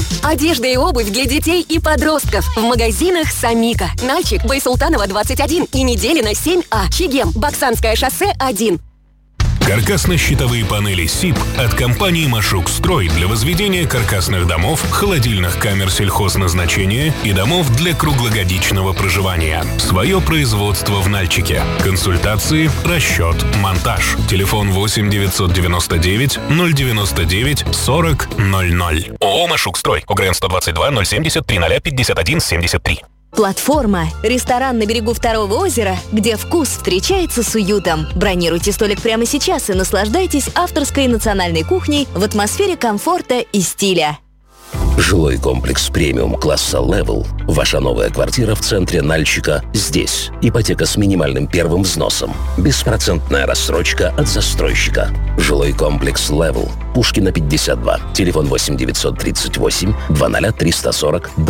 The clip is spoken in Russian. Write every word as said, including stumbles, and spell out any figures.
Одежда и обувь для детей и подростков в магазинах «Самика». Нальчик, Байсултанова, двадцать один и Неделина, семь А. Чегем, Баксанское шоссе, один. Каркасно-щитовые панели СИП от компании «Машук-Строй» для возведения каркасных домов, холодильных камер сельхозназначения и домов для круглогодичного проживания. Свое производство в Нальчике. Консультации, расчет, монтаж. Телефон восемь девятьсот девяносто девять ноль девяносто девять сорок ноль ноль. ООО «Машук-Строй». ОГРН сто двадцать два ноль семьдесят три ноль пятьдесят один семьдесят три. Платформа – ресторан на берегу Второго озера, где вкус встречается с уютом. Бронируйте столик прямо сейчас и наслаждайтесь авторской национальной кухней в атмосфере комфорта и стиля. Жилой комплекс премиум класса Level. Ваша новая квартира в центре Нальчика здесь. Ипотека с минимальным первым взносом. Беспроцентная рассрочка от застройщика. Жилой комплекс Level. Пушкина, пятьдесят два. Телефон восемь девятьсот тридцать восемь двадцать триста сорок